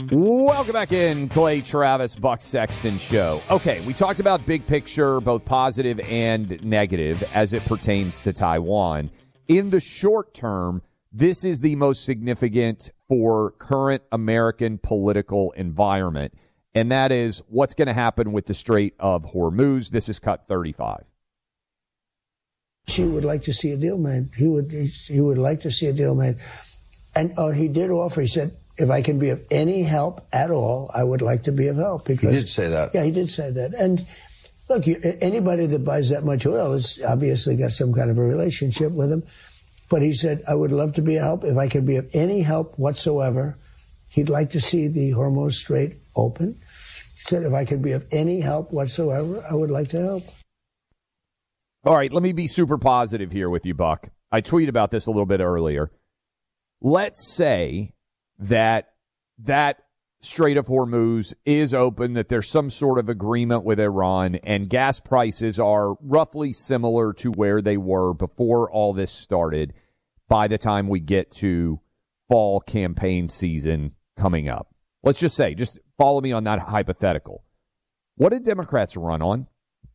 Welcome back in, Clay Travis, Buck Sexton Show. Okay, we talked about big picture, both positive and negative, as it pertains to Taiwan. In the short term, this is the most significant for current American political environment, and that is what's going to happen with the Strait of Hormuz. This is cut 35. She would like to see a deal made. He would like to see a deal made. And he did offer, he said, if I can be of any help at all, I would like to be of help. Because, he did say that. Yeah, he did say that. And look, anybody that buys that much oil has obviously got some kind of a relationship with him. But he said, I would love to be of help. If I can be of any help whatsoever, he'd like to see the Hormuz Strait open. He said, if I could be of any help whatsoever, I would like to help. All right, let me be super positive here with you, Buck. I tweeted about this a little bit earlier. Let's say that Strait of Hormuz is open, that there's some sort of agreement with Iran, and gas prices are roughly similar to where they were before all this started by the time we get to fall campaign season coming up. Let's just say, just follow me on that hypothetical. What did Democrats run on?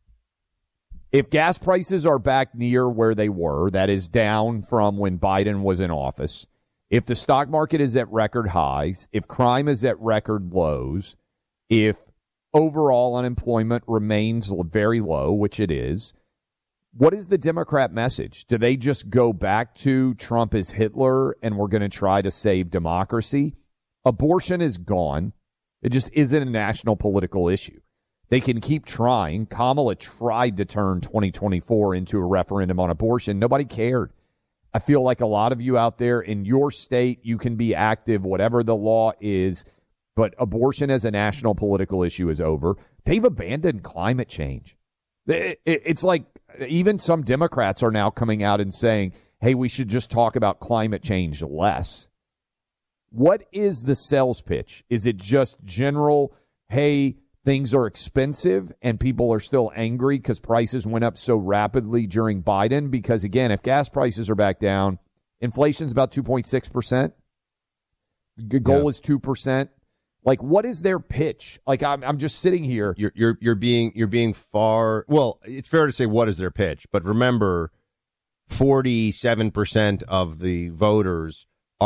If gas prices are back near where they were, that is down from when Biden was in office, if the stock market is at record highs, if crime is at record lows, if overall unemployment remains very low, which it is, what is the Democrat message? Do they just go back to Trump is Hitler and we're going to try to save democracy? Abortion is gone. It just isn't a national political issue. They can keep trying. Kamala tried to turn 2024 into a referendum on abortion. Nobody cared. I feel like a lot of you out there in your state, you can be active, whatever the law is, but abortion as a national political issue is over. They've abandoned climate change. It's like even some Democrats are now coming out and saying, hey, we should just talk about climate change less. What is the sales pitch? Is it just general, hey, things are expensive and people are still angry because prices went up so rapidly during Biden? Because, again, if gas prices are back down, inflation's about 2.6%. The goal is 2%. Like, what is their pitch? Like, I'm just sitting here. You're being far. Well, it's fair to say what is their pitch, but remember, 47% of the voters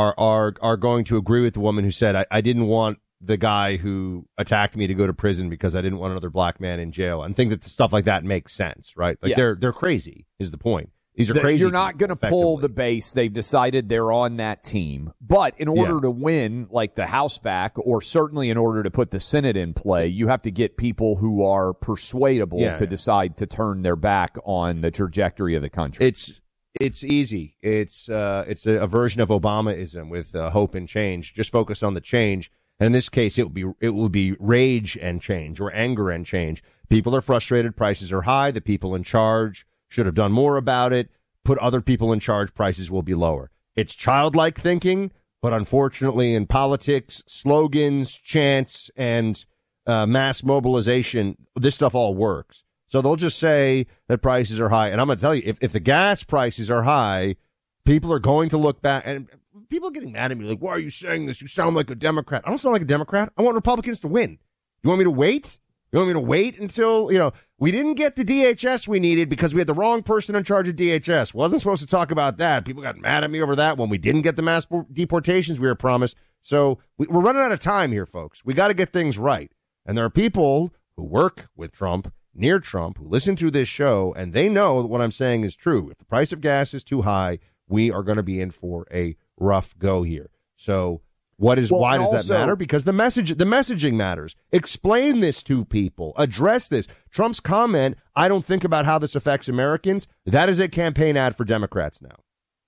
are going to agree with the woman who said, I didn't want the guy who attacked me to go to prison because I didn't want another black man in jail, and think that stuff like that makes sense, right? Like they're crazy is the point. These are crazy. You're not going to pull the base. They've decided they're on that team. But in order to win, like the House back, or certainly in order to put the Senate in play, you have to get people who are persuadable to decide to turn their back on the trajectory of the country. It's easy. It's a version of Obamaism with hope and change. Just focus on the change. And in this case, it will be rage and change, or anger and change. People are frustrated. Prices are high. The people in charge should have done more about it. Put other people in charge. Prices will be lower. It's childlike thinking, but unfortunately in politics, slogans, chants, and mass mobilization, this stuff all works. So they'll just say that prices are high. And I'm going to tell you, if the gas prices are high, people are going to look back. And people are getting mad at me, like, why are you saying this? You sound like a Democrat. I don't sound like a Democrat. I want Republicans to win. You want me to wait? You want me to wait until, we didn't get the DHS we needed because we had the wrong person in charge of DHS. Wasn't supposed to talk about that. People got mad at me over that when we didn't get the mass deportations we were promised. So we're running out of time here, folks. We got to get things right. And there are people who work with Trump, near Trump, who listen to this show, and they know that what I'm saying is true. If the price of gas is too high, we are going to be in for a rough go here. So why does that matter? Because the messaging matters. Explain this to people. Address this. Trump's comment, I don't think about how this affects Americans, that is a campaign ad for Democrats now.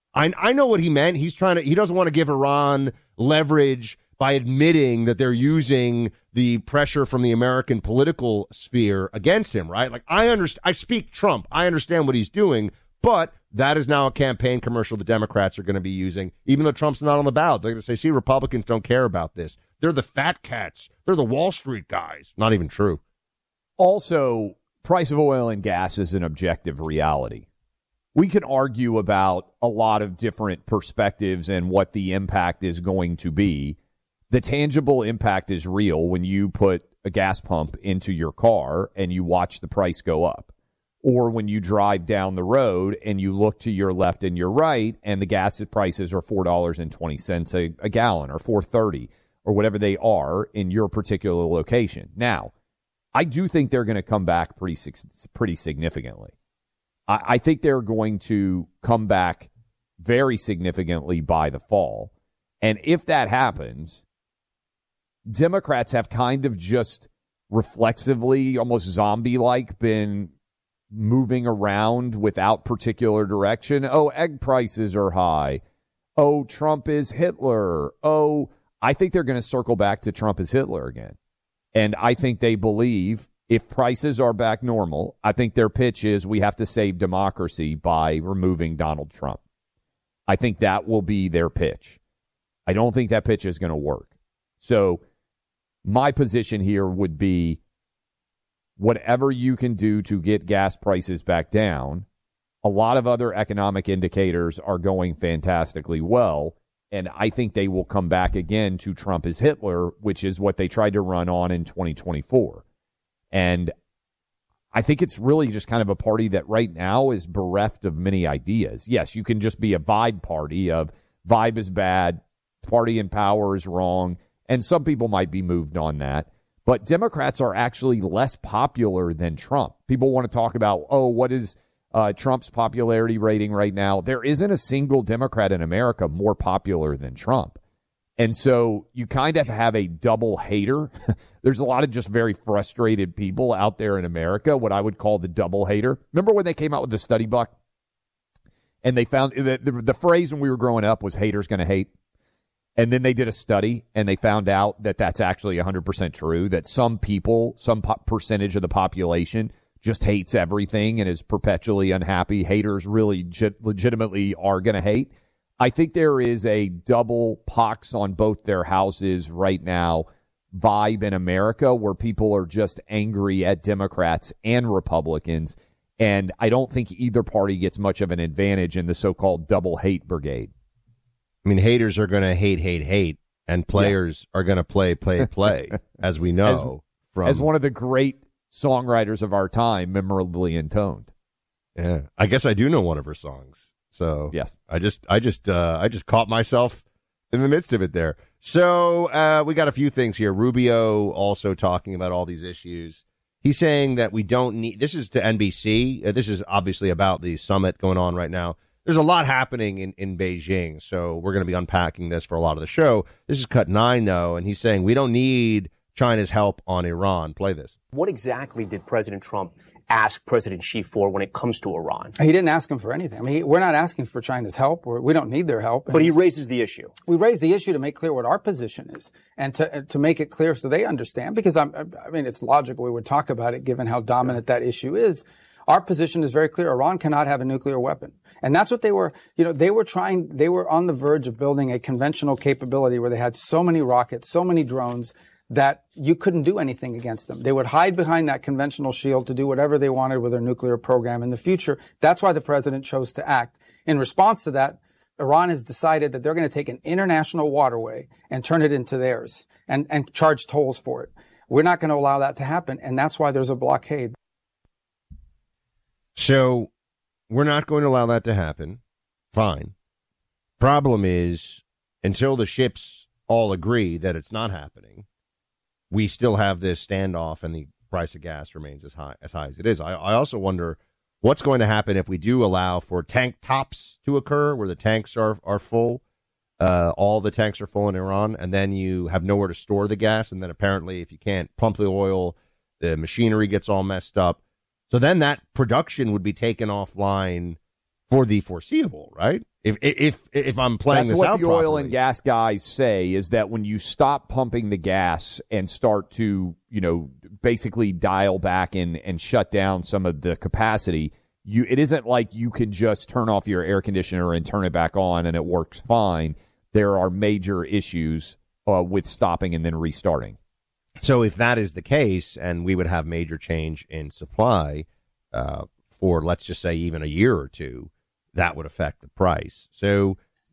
I know what he meant. He doesn't want to give Iran leverage by admitting that they're using the pressure from the American political sphere against him, right? Like, I speak Trump. I understand what he's doing, but that is now a campaign commercial the Democrats are going to be using, even though Trump's not on the ballot. They're going to say, see, Republicans don't care about this. They're the fat cats. They're the Wall Street guys. Not even true. Also, price of oil and gas is an objective reality. We can argue about a lot of different perspectives and what the impact is going to be, the tangible impact is real when you put a gas pump into your car and you watch the price go up. Or when you drive down the road and you look to your left and your right and the gas prices are $4.20 a gallon or $4.30 or whatever they are in your particular location. Now, I do think they're going to come back pretty significantly. I think they're going to come back very significantly by the fall. And if that happens, Democrats have kind of just reflexively, almost zombie-like, been moving around without particular direction. Oh, egg prices are high. Oh, Trump is Hitler. Oh, I think they're going to circle back to Trump is Hitler again. And I think they believe if prices are back normal, I think their pitch is we have to save democracy by removing Donald Trump. I think that will be their pitch. I don't think that pitch is going to work. So my position here would be whatever you can do to get gas prices back down. A lot of other economic indicators are going fantastically well, and I think they will come back again to Trump is Hitler, which is what they tried to run on in 2024. And I think it's really just kind of a party that right now is bereft of many ideas. Yes, you can just be a vibe party of vibe is bad, party in power is wrong, and some people might be moved on that. But Democrats are actually less popular than Trump. People want to talk about, what is Trump's popularity rating right now? There isn't a single Democrat in America more popular than Trump. And so you kind of have a double hater. There's a lot of just very frustrated people out there in America, what I would call the double hater. Remember when they came out with the study, Buck? And they found the phrase when we were growing up was haters going to hate. And then they did a study, and they found out that that's actually 100% true, that some people, some percentage of the population just hates everything and is perpetually unhappy. Haters really legitimately are going to hate. I think there is a double pox on both their houses right now vibe in America where people are just angry at Democrats and Republicans, and I don't think either party gets much of an advantage in the so-called double hate brigade. I mean, haters are going to hate, and players are going to play, as we know. As one of the great songwriters of our time, memorably intoned. Yeah, I guess I do know one of her songs. So yes, I just caught myself in the midst of it there. So we got a few things here. Rubio also talking about all these issues. He's saying that we don't need. This is to NBC. This is obviously about the summit going on right now. There's a lot happening in Beijing, so we're going to be unpacking this for a lot of the show. This is cut 9, though, and he's saying we don't need China's help on Iran. Play this. What exactly did President Trump ask President Xi for when it comes to Iran? He didn't ask him for anything. I mean, we're not asking for China's help. We don't need their help. But he raises the issue. We raise the issue to make clear what our position is and to make it clear so they understand, because I mean, it's logical we would talk about it given how dominant that issue is. Our position is very clear. Iran cannot have a nuclear weapon. And that's what they were on the verge of building a conventional capability where they had so many rockets, so many drones that you couldn't do anything against them. They would hide behind that conventional shield to do whatever they wanted with their nuclear program in the future. That's why the president chose to act. In response to that, Iran has decided that they're going to take an international waterway and turn it into theirs and charge tolls for it. We're not going to allow that to happen, and that's why there's a blockade. So we're not going to allow that to happen. Fine. Problem is, until the ships all agree that it's not happening, we still have this standoff and the price of gas remains as high as it is. I also wonder what's going to happen if we do allow for tank tops to occur where the tanks are full. All the tanks are full in Iran, and then you have nowhere to store the gas. And then apparently if you can't pump the oil, the machinery gets all messed up. So then that production would be taken offline for the foreseeable, right? If I'm playing this out properly. That's what the oil and gas guys say, is that when you stop pumping the gas and start to, basically dial back and shut down some of the capacity, it isn't like you can just turn off your air conditioner and turn it back on and it works fine. There are major issues with stopping and then restarting. So if that is the case, and we would have major change in supply for, let's just say, even a year or two, that would affect the price. So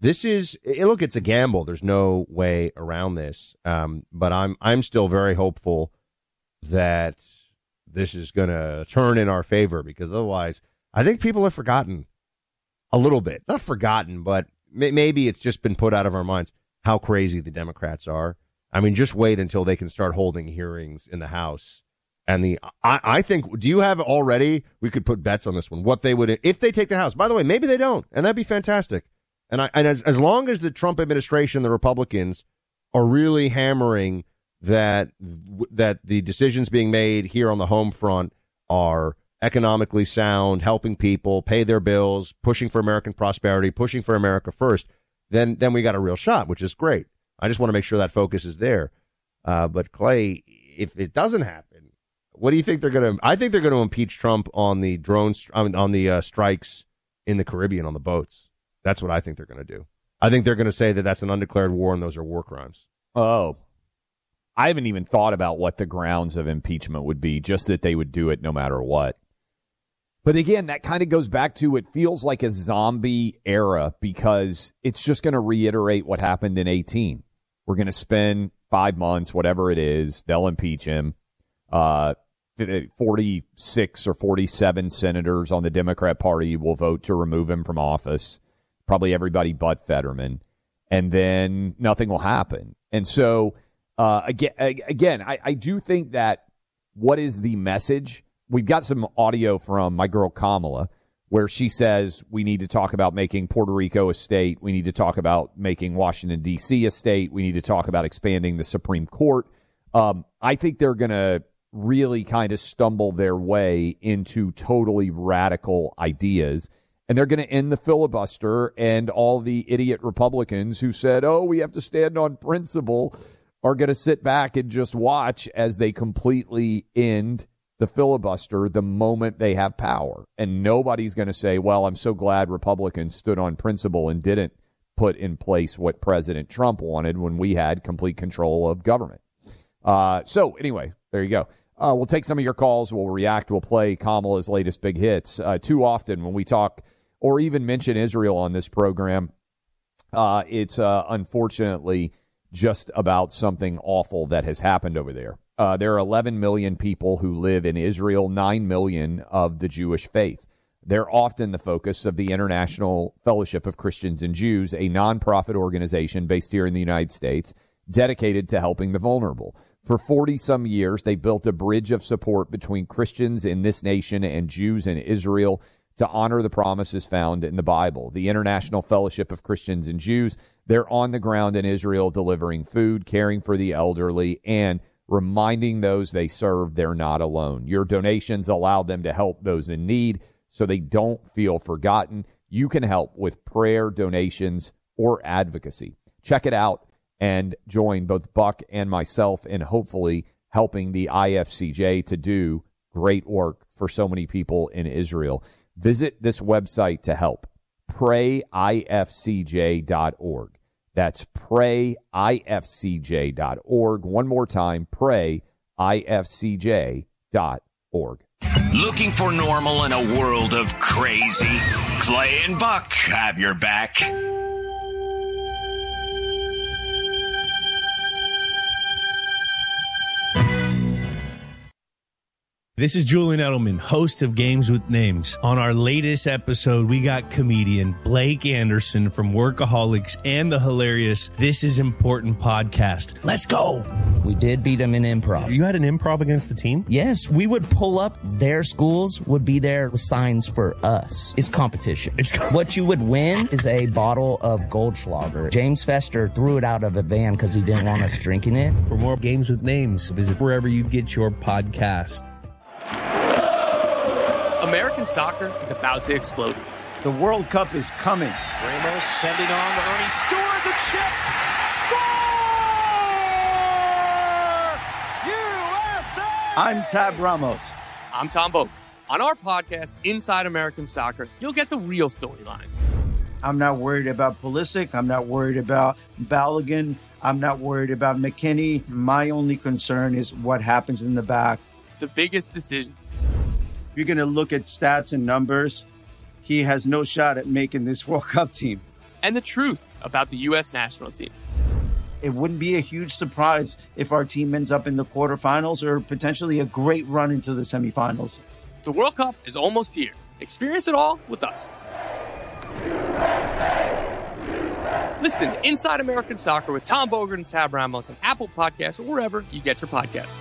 This is look. It's a gamble. There's no way around this. But I'm still very hopeful that this is going to turn in our favor, because otherwise, I think people have forgotten a little bit. Not forgotten, but maybe it's just been put out of our minds how crazy the Democrats are. I mean, just wait until they can start holding hearings in the House. And I think, do you have already? We could put bets on this one. What they would, if they take the House. By the way, maybe they don't, and that'd be fantastic. And as long as the Trump administration, the Republicans, are really hammering that the decisions being made here on the home front are economically sound, helping people pay their bills, pushing for American prosperity, pushing for America first, then we got a real shot, which is great. I just want to make sure that focus is there. But Clay, if it doesn't happen, what do you think they're going to? I think they're going to impeach Trump on the strikes in the Caribbean on the boats. That's what I think they're going to do. I think they're going to say that that's an undeclared war and those are war crimes. Oh, I haven't even thought about what the grounds of impeachment would be, just that they would do it no matter what. But again, that kind of goes back to, it feels like a zombie era, because it's just going to reiterate what happened in 2018. We're going to spend 5 months, whatever it is, they'll impeach him. 46 or 47 senators on the Democrat Party will vote to remove him from office. Probably everybody but Fetterman, and then nothing will happen. And so, again, I do think that what is the message? We've got some audio from my girl Kamala, where she says we need to talk about making Puerto Rico a state. We need to talk about making Washington, D.C. a state. We need to talk about expanding the Supreme Court. I think they're going to really kind of stumble their way into totally radical ideas. And they're going to end the filibuster, and all the idiot Republicans who said, oh, we have to stand on principle, are going to sit back and just watch as they completely end the filibuster the moment they have power. And nobody's going to say, well, I'm so glad Republicans stood on principle and didn't put in place what President Trump wanted when we had complete control of government. So anyway, there you go. We'll take some of your calls. We'll react. We'll play Kamala's latest big hits. Too often when we talk or even mention Israel on this program, it's unfortunately just about something awful that has happened over there. There are 11 million people who live in Israel, 9 million of the Jewish faith. They're often the focus of the International Fellowship of Christians and Jews, a nonprofit organization based here in the United States, dedicated to helping the vulnerable. For 40-some years, they built a bridge of support between Christians in this nation and Jews in Israel to honor the promises found in the Bible. The International Fellowship of Christians and Jews, they're on the ground in Israel delivering food, caring for the elderly, and reminding those they serve they're not alone. Your donations allow them to help those in need so they don't feel forgotten. You can help with prayer, donations, or advocacy. Check it out and join both Buck and myself in hopefully helping the IFCJ to do great work for so many people in Israel. Visit this website to help, prayifcj.org. That's prayifcj.org. One more time, prayifcj.org. Looking for normal in a world of crazy? Clay and Buck have your back. This is Julian Edelman, host of Games with Names. On our latest episode, we got comedian Blake Anderson from Workaholics and the hilarious This Is Important podcast. Let's go. We did beat them in improv. You had an improv against the team? Yes, we would pull up. Their schools would be there with signs for us. It's competition. What you would win is a bottle of Goldschlager. James Fester threw it out of a van because he didn't want us drinking it. For more Games with Names, visit wherever you get your podcast. American soccer is about to explode. The World Cup is coming. Ramos sending on to Ernie Stewart, the chip. Score! USA! I'm Tab Ramos. I'm Tom Boak. On our podcast, Inside American Soccer, you'll get the real storylines. I'm not worried about Pulisic. I'm not worried about Balogun. I'm not worried about McKinney. My only concern is what happens in the back. The biggest decisions. If you're going to look at stats and numbers, he has no shot at making this World Cup team. And the truth about the U.S. national team. It wouldn't be a huge surprise if our team ends up in the quarterfinals or potentially a great run into the semifinals. The World Cup is almost here. Experience it all with us. Listen to Inside American Soccer with Tom Bogert and Tab Ramos on Apple Podcasts or wherever you get your podcasts.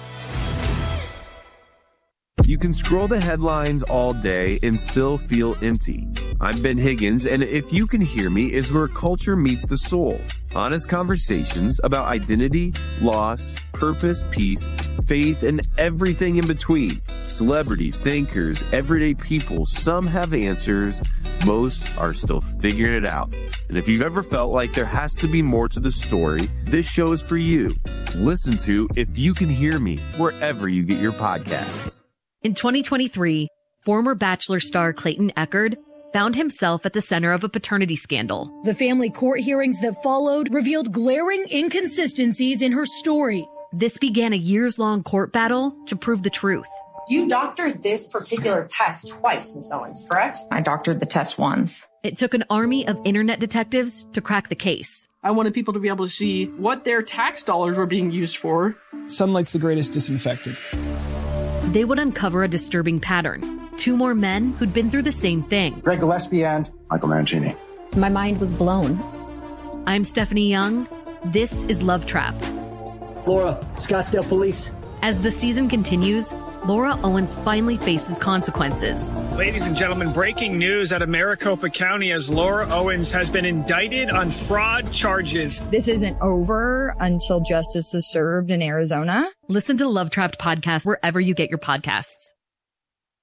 You can scroll the headlines all day and still feel empty. I'm Ben Higgins, and If You Can Hear Me is where culture meets the soul. Honest conversations about identity, loss, purpose, peace, faith, and everything in between. Celebrities, thinkers, everyday people, some have answers, most are still figuring it out. And if you've ever felt like there has to be more to the story, this show is for you. Listen to If You Can Hear Me wherever you get your podcasts. In 2023, former Bachelor star Clayton Echard found himself at the center of a paternity scandal. The family court hearings that followed revealed glaring inconsistencies in her story. This began a years-long court battle to prove the truth. You doctored this particular test twice, Ms. Owens, correct? I doctored the test once. It took an army of internet detectives to crack the case. I wanted people to be able to see what their tax dollars were being used for. Sunlight's the greatest disinfectant. They would uncover a disturbing pattern. 2 more men who'd been through the same thing. Greg Gillespie and Michael Mancini. My mind was blown. I'm Stephanie Young. This is Love Trap. Laura, Scottsdale Police. As the season continues, Laura Owens finally faces consequences. Ladies and gentlemen, breaking news out of Maricopa County as Laura Owens has been indicted on fraud charges. This isn't over until justice is served in Arizona. Listen to Love Trapped podcast wherever you get your podcasts.